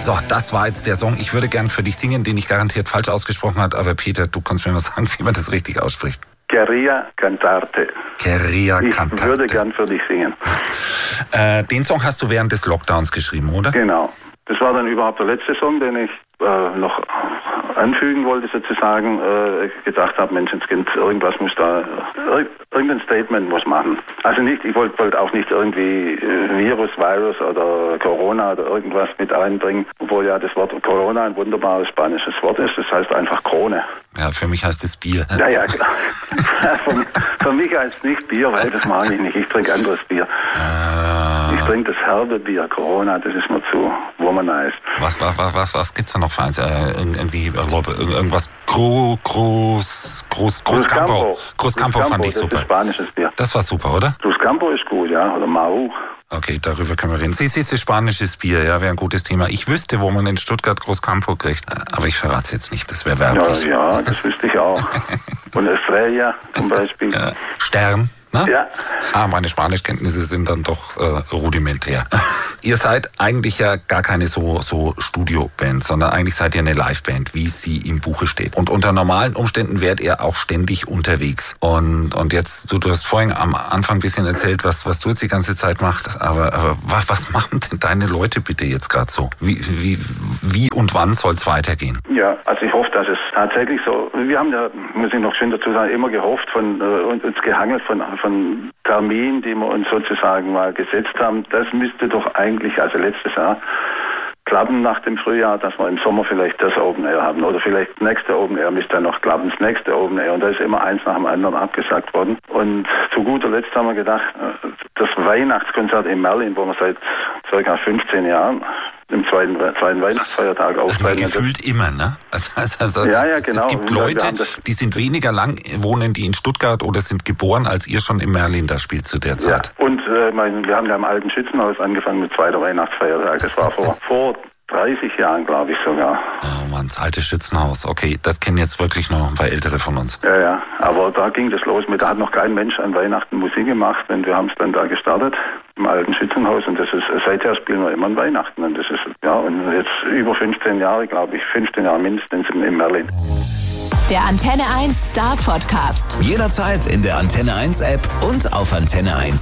So, das war jetzt der Song. Ich würde gern für dich singen, den ich garantiert falsch ausgesprochen habe. Aber Peter, du kannst mir mal sagen, wie man das richtig ausspricht. Quería cantarte. Quería cantarte. Ich würde gern für dich singen. Den Song hast du während des Lockdowns geschrieben, oder? Genau. Das war dann überhaupt der letzte Song, den ich noch anfügen wollte, sozusagen. Gedacht habe, Mensch, irgendwas muss da, irgendein Statement muss machen. Also nicht, ich wollte auch nicht irgendwie Virus oder Corona oder irgendwas mit einbringen, obwohl ja das Wort Corona ein wunderbares spanisches Wort ist. Das heißt einfach Krone. Ja, für mich heißt es Bier. Ja, klar. für mich heißt es nicht Bier, weil das mag ich nicht. Ich trinke anderes Bier. Ich trinke das herbe Bier. Corona, das ist mir zu womanized. Was gibt's da noch für eins? Irgendwas Cruzcampo. Cruzcampo fand ich super. Das ist spanisches Bier. Das war super, oder? Cruzcampo ist gut, ja. Oder Mau. Okay, darüber können wir reden. Siehst, spanisches Bier, ja, wäre ein gutes Thema. Ich wüsste, wo man in Stuttgart Cruzcampo kriegt, aber ich verrate es jetzt nicht, das wäre werblich. Ja, das wüsste ich auch. Und Estrella zum Beispiel. Stern. Ne? Ja. Meine Spanischkenntnisse sind dann doch rudimentär. Ihr seid eigentlich ja gar keine so Studioband, sondern eigentlich seid ihr eine Liveband, wie sie im Buche steht. Und unter normalen Umständen wärt ihr auch ständig unterwegs. Und jetzt, du hast vorhin am Anfang ein bisschen erzählt, was du jetzt die ganze Zeit machst, aber was machen denn deine Leute bitte jetzt gerade so? Wie und wann soll es weitergehen? Ja, also ich hoffe, dass es tatsächlich so, wir haben ja, muss ich noch schön dazu sagen, immer gehofft uns gehangelt von Termin, die wir uns sozusagen mal gesetzt haben. Das müsste doch eigentlich, also letztes Jahr, klappen nach dem Frühjahr, dass wir im Sommer vielleicht das Open Air haben. Oder vielleicht das nächste Open Air müsste dann noch klappen, das nächste Open Air. Und da ist immer eins nach dem anderen abgesagt worden. Und zu guter Letzt haben wir gedacht, das Weihnachtskonzert in Merlin, wo wir seit ca. 15 Jahren im zweiten Weihnachtsfeiertag auftreten. Gefühlt immer, ne? Also ja, genau. Es gibt Leute, die sind weniger lang, wohnen die in Stuttgart oder sind geboren, als ihr schon in Merlin da spielt zu der Zeit. Ja. Und wir haben ja im alten Schützenhaus angefangen mit zweiter Weihnachtsfeiertag. Das war vor 30 Jahren, glaube ich sogar. Oh Mann, das alte Schützenhaus. Okay, das kennen jetzt wirklich nur noch ein paar Ältere von uns. Ja, aber da ging das los da hat noch kein Mensch an Weihnachten Musik gemacht und wir haben es dann da gestartet im alten Schützenhaus und seither spielen wir immer an Weihnachten und das ist, und jetzt über 15 Jahre, glaube ich, 15 Jahre mindestens in Merlin. Der Antenne 1 Star Podcast. Jederzeit in der Antenne 1 App und auf antenne1.de.